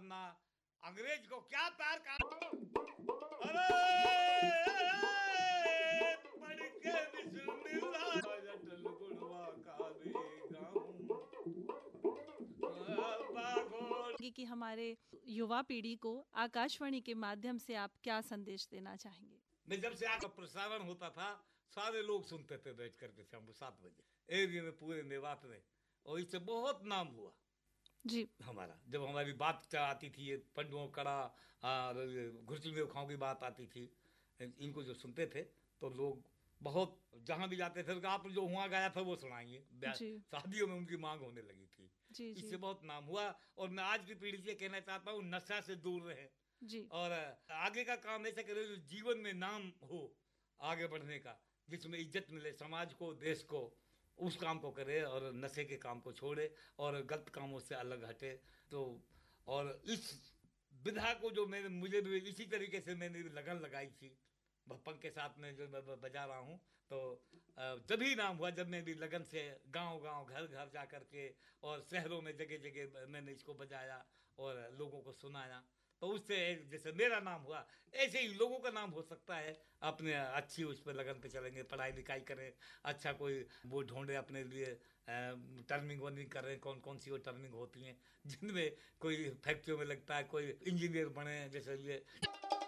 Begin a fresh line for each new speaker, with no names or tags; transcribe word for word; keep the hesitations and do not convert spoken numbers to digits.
मारना, अंग्रेज को क्या प्यार का। अरे पढ़ के बिस्मिल्लाह अटल गुणवा का भी गाऊं।
कि हमारे युवा पीढ़ी को आकाशवाणी के माध्यम से आप क्या संदेश देना चाहेंगे?
मैं जब से आपका प्रसारण होता था सारे लोग सुनते थे बैठ करके शाम को सात बजे एरिया में पूरे मेवात में, और इससे बहुत नाम हुआ
जी
हमारा। जब हमारी बात आती थी ये पंडुओं कड़ा घुड़चल खाओं की बात आती थी, इनको जो सुनते थे तो लोग बहुत जहां भी जाते थे आप जो हुआ गाया था वो सुनाएंगे। शादियों में उनकी मांग होने लगी थी।
जी,
इससे
जी।
बहुत नाम हुआ। और मैं आज की पीढ़ी से कहना चाहता हूँ नशा से दूर रहे
जी।
और आगे का काम ऐसा करें जो जीवन में नाम हो आगे बढ़ने का, जिसमें इज्जत मिले समाज को देश को, उस काम को करे और नशे के काम को छोड़े और गलत कामों से अलग हटे। तो और इस विधा को जो मैंने मुझे भी इसी तरीके से मैंने लगन लगाई थी भप्पन के साथ में जो मैं बजा रहा हूँ, तो जब ही नाम हुआ जब मैं भी लगन से गांव गांव घर घर जा कर के और शहरों में जगह जगह मैंने इसको बजाया और लोगों को सुनाया, तो उससे जैसे मेरा नाम हुआ ऐसे ही लोगों का नाम हो सकता है। अपने अच्छी उस पर लगन पे चलेंगे, पढ़ाई लिखाई करें, अच्छा कोई वो ढूंढे अपने लिए, टर्निंग वर्निंग करें, कौन कौन सी वो टर्निंग होती हैं जिनमें कोई फैक्ट्रियों में लगता है, कोई इंजीनियर बने जैसे ये।